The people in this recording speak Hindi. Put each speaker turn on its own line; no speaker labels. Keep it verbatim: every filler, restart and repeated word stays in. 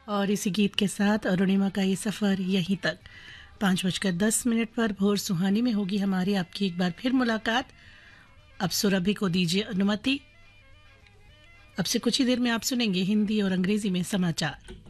और इसी गीत के साथ अरुणिमा का ये सफ़र यहीं तक। पाँच बजकर दस मिनट पर भोर सुहानी में होगी हमारी आपकी एक बार फिर मुलाकात। अब सुरभि को दीजिए अनुमति। अब से कुछ ही देर में आप सुनेंगे हिंदी और अंग्रेजी में समाचार।